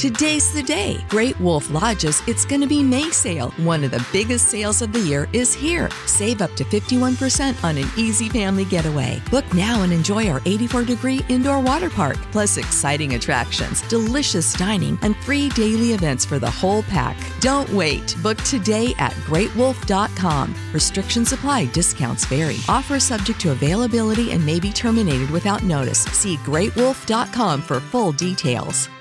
Today's the day. Great Wolf Lodge's It's Gonna Be May sale. One of the biggest sales of the year is here. Save up to 51% on an easy family getaway. Book now and enjoy our 84-degree indoor water park, plus exciting attractions, delicious dining, and free daily events for the whole pack. Don't wait. Book today at greatwolf.com. Restrictions apply. Discounts vary. Offer subject to availability and may be terminated without notice. See greatwolf.com for full details.